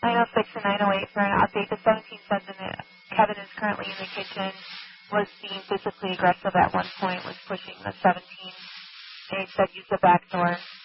906 and 908 for an update. The 17 said that Kevin is currently in the kitchen, was being physically aggressive at one point, was pushing the 17. And he said use the back door.